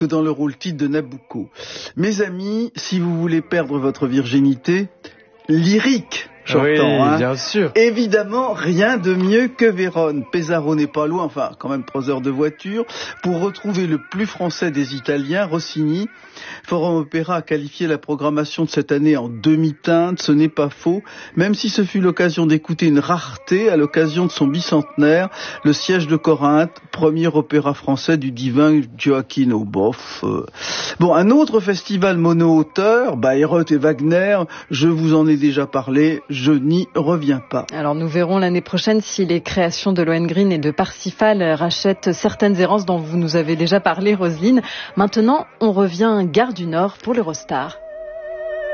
dans le rôle titre de Nabucco. Mes amis, si vous voulez perdre votre virginité, lyrique, j'entends, oui, bien sûr. Évidemment, rien de mieux que Vérone. Pesaro n'est pas loin, enfin, quand même 3 heures de voiture, pour retrouver le plus français des Italiens, Rossini. Forum Opéra a qualifié la programmation de cette année en demi-teinte, ce n'est pas faux, même si ce fut l'occasion d'écouter une rareté à l'occasion de son bicentenaire, le Siège de Corinthe, premier opéra français du divin Gioacchino. Bof. Bon, un autre festival mono-auteur, Bayreuth et Wagner, je vous en ai déjà parlé, je n'y reviens pas. Alors nous verrons l'année prochaine si les créations de Lohengrin et de Parsifal rachètent certaines errances dont vous nous avez déjà parlé, Roselyne. Maintenant, on revient Gare du Nord pour l'Eurostar.